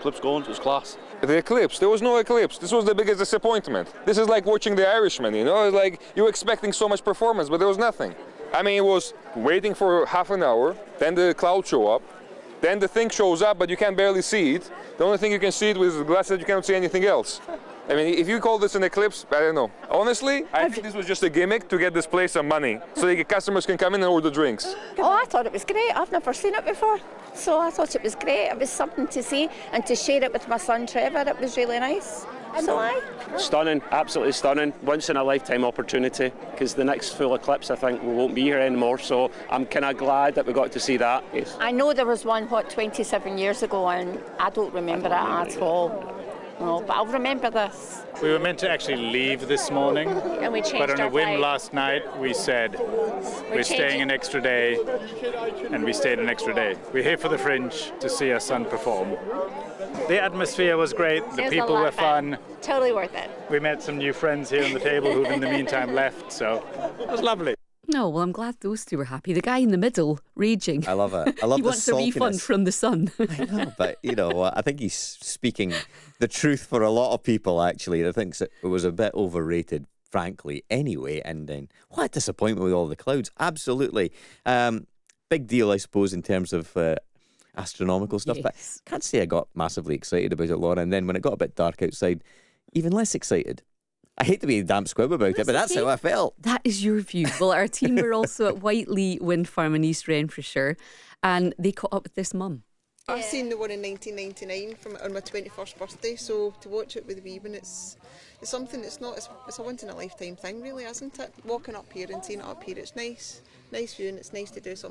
eclipse going. It was class. The eclipse. There was no eclipse. This was the biggest disappointment. This is like watching The Irishman, you know? It's like you're expecting so much performance, but there was nothing. I mean, it was waiting for half an hour, then the clouds show up, then the thing shows up, but you can barely see it. The only thing you can see it with glasses, you cannot see anything else. I mean, if you call this an eclipse, I don't know. Honestly, I think this was just a gimmick to get this place some money, so the customers can come in and order drinks. Oh, I thought it was great. I've never seen it before. So I thought it was great. It was something to see and to share it with my son Trevor. It was really nice. So Stunning, absolutely stunning. Once in a lifetime opportunity, because the next full eclipse, I think, we won't be here anymore. So I'm kind of glad that we got to see that. Yes. I know there was one, 27 years ago, and I don't remember it at all. No, but I'll remember this. We were meant to actually leave this morning, And we changed but on a our whim flight. last night we said we're staying an extra day, and we stayed an extra day. We're here for the Fringe to see our son perform. The atmosphere was great, the people were fun. Totally worth it. We met some new friends here on the table who've in the meantime left, so it was lovely. No, well, I'm glad those two were happy. The guy in the middle, raging. I love it. I love he the wants a refund saltiness. from the sun. I know, but you know, I think he's speaking the truth for a lot of people. Actually, I think it was a bit overrated, frankly. Anyway, and then what a disappointment with all the clouds. Absolutely, big deal, I suppose, in terms of astronomical stuff. Yes. But I can't say I got massively excited about it, Laura. And then when it got a bit dark outside, even less excited. I hate to be a damp squib about it, but that's how I felt. That is your view. Well, our team were also at Whiteley Wind Farm in East Renfrewshire, and they caught up with this mum. I've seen the one in 1999 on my 21st birthday, so to watch it with the wee one, it's something that's not, it's a once in a lifetime thing really, isn't it? Walking up here and seeing it up here, it's nice view, and it's nice to do something